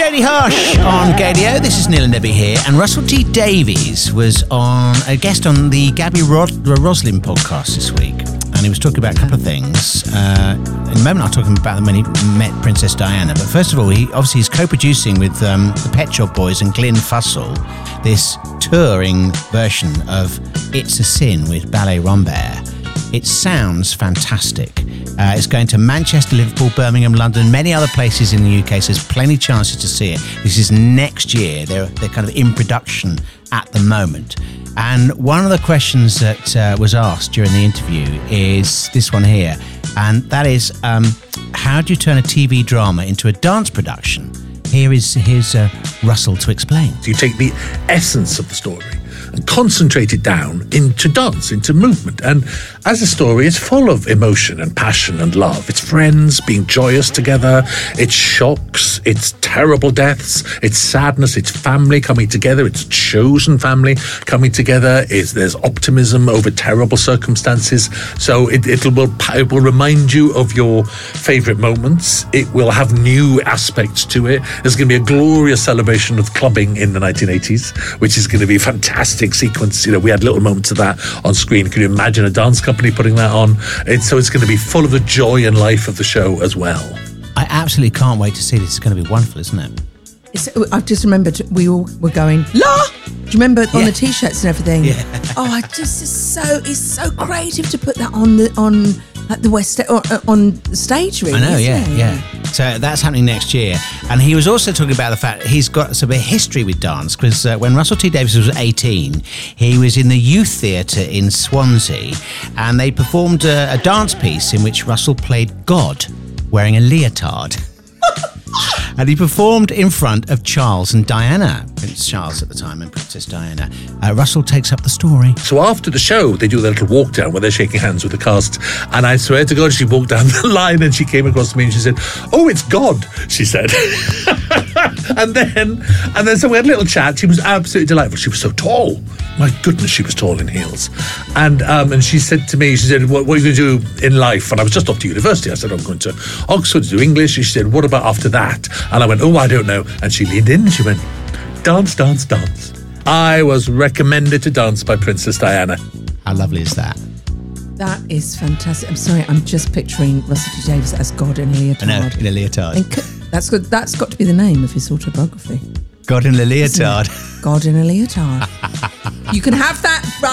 Lady Harsh on Gadio. This is Neil and Debbie here, and Russell T Davies was a guest on the Gabby Roslin podcast this week, and he was talking about a couple of things. In a moment, I'll talk about when he met Princess Diana. But first of all, he's co-producing with the Pet Shop Boys and Glyn Fussell this touring version of It's a Sin with Ballet Rambert. It sounds fantastic. It's going to Manchester, Liverpool, Birmingham, London, many other places in the UK, so there's plenty of chances to see it. This is next year. They're kind of in production at the moment. And one of the questions that was asked during the interview is this one here, and that is, how do you turn a TV drama into a dance production? Here's Russell to explain. You take the essence of the story and concentrate it down into dance, into movement. And as a story, it's full of emotion and passion and love. It's friends being joyous together. It's shocks. It's terrible deaths. It's sadness. It's family coming together. It's chosen family coming together. There's optimism over terrible circumstances. So it will remind you of your favourite moments. It will have new aspects to it. There's going to be a glorious celebration of clubbing in the 1980s, which is going to be fantastic sequence. We had little moments of that on screen. Can you imagine a dance company putting that on? So it's going to be full of the joy and life of the show as well. I absolutely can't wait to see this. It's going to be wonderful, isn't it? I've just remembered we all were going, La! Do you remember on the t-shirts and everything? Yeah. Oh, it's so creative to put that on the West on stage, really. I know, isn't it? yeah. So that's happening next year. And he was also talking about the fact he's got some history with dance, because when Russell T Davies was 18, he was in the Youth Theatre in Swansea, and they performed a dance piece in which Russell played God wearing a leotard. And he performed in front of Charles and Diana, Prince Charles at the time and Princess Diana. Russell takes up the story. So after the show, they do their little walk down where they're shaking hands with the cast. And I swear to God, she walked down the line and she came across to me and she said, "Oh, it's God," she said. and then so we had a little chat. She was absolutely delightful. She was so tall. My goodness, she was tall in heels. And she said to me, what are you going to do in life? And I was just off to university. I said, I'm going to Oxford to do English. She said, what about after that? And I went, oh, I don't know. And she leaned in and she went, dance, dance, dance. I was recommended to dance by Princess Diana. How lovely is that? That is fantastic. I'm sorry, I'm just picturing Russell T Davies as God in a leotard. I know, in a leotard. That's got to be the name of his autobiography. God in a leotard. God in a leotard. You can have that,